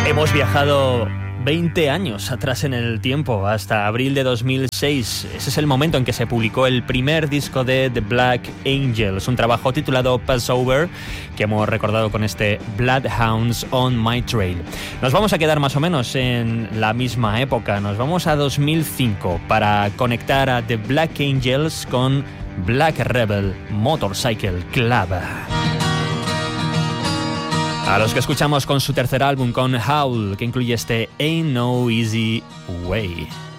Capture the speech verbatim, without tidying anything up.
Hemos viajado veinte años atrás en el tiempo, hasta abril de dos mil seis. Ese es el momento en que se publicó el primer disco de The Black Angels, un trabajo titulado Passover, que hemos recordado con este Bloodhounds on My Trail. Nos vamos a quedar más o menos en la misma época, nos vamos a dos mil cinco para conectar a The Black Angels con Black Rebel Motorcycle Club. A los que escuchamos con su tercer álbum, con Howl, que incluye este Ain't No Easy Way.